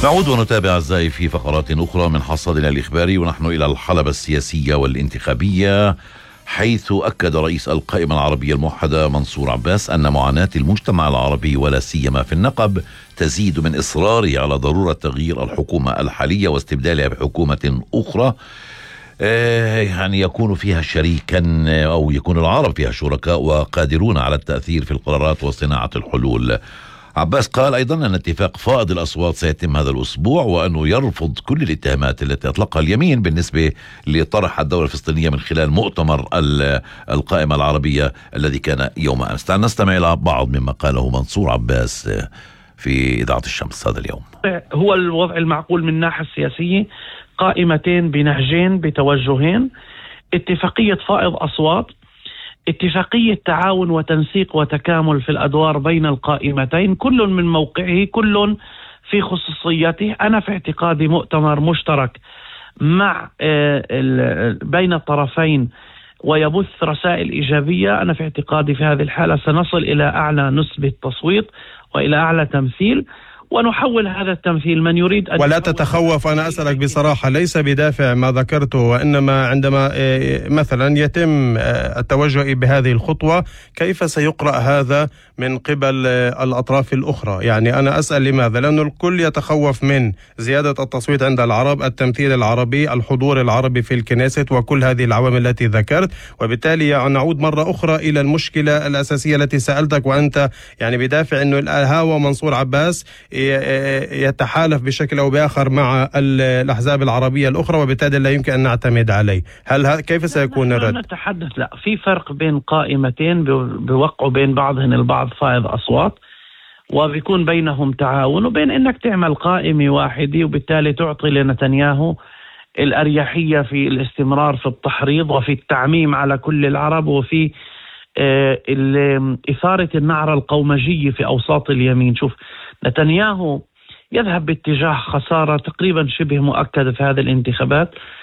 نعود ونتابع أعزائي في فقرات أخرى من حصادنا الإخباري، ونحن إلى الحلبة السياسية والانتخابية، حيث أكد رئيس القائمة العربية الموحدة منصور عباس أن معاناة المجتمع العربي ولا سيما في النقب تزيد من إصراره على ضرورة تغيير الحكومة الحالية واستبدالها بحكومة أخرى يعني يكون فيها شريكا، أو يكون العرب فيها شركاء وقادرون على التأثير في القرارات وصناعة الحلول. عباس قال أيضا أن اتفاق فائض الأصوات سيتم هذا الأسبوع، وأنه يرفض كل الاتهامات التي أطلقها اليمين بالنسبة لطرح الدولة الفلسطينية من خلال مؤتمر القائمة العربية الذي كان يوم أمس. تعال نستمع إلى بعض مما قاله منصور عباس في إذاعة الشمس هذا اليوم. هو الوضع المعقول من الناحية السياسية، قائمتين بنهجين بتوجهين، اتفاقية فائض أصوات، اتفاقية تعاون وتنسيق وتكامل في الأدوار بين القائمتين، كل من موقعه، كل في خصوصيته. أنا في اعتقادي مؤتمر مشترك مع بين الطرفين ويبث رسائل إيجابية. أنا في اعتقادي في هذه الحالة سنصل إلى أعلى نسبة تصويت وإلى أعلى تمثيل، ونحول هذا التمثيل من يريد أن ولا تتخوف. أنا أسألك بصراحة ليس بدافع ما ذكرته، وإنما عندما مثلا يتم التوجه بهذه الخطوة كيف سيقرأ هذا من قبل الأطراف الأخرى؟ يعني أنا أسأل لماذا؟ لأن الكل يتخوف من زيادة التصويت عند العرب، التمثيل العربي، الحضور العربي في الكنيست، وكل هذه العوامل التي ذكرت. وبالتالي نعود مرة أخرى إلى المشكلة الأساسية التي سألتك، وأنت يعني بدافع أنه الهاوى منصور عباس يتحالف بشكل أو بآخر مع الأحزاب العربية الأخرى، وبالتالي لا يمكن أن نعتمد عليه. كيف سيكون الرد؟ نتحدث لا في فرق بين قائمتين بوقعوا بين بعضهن البعض فائض أصوات، وبيكون بينهم تعاون، وبين أنك تعمل قائمة واحدة وبالتالي تعطي لنتنياهو الأريحية في الاستمرار في التحريض وفي التعميم على كل العرب، وفي إثارة النعرة القومجية في أوساط اليمين. شوف، نتنياهو يذهب باتجاه خسارة تقريبا شبه مؤكدة في هذه الانتخابات،